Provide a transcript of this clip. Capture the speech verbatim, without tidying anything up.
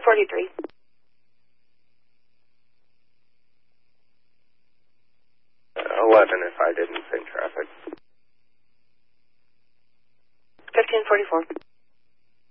forty-three. eleven if I didn't say traffic. fifteen forty-four.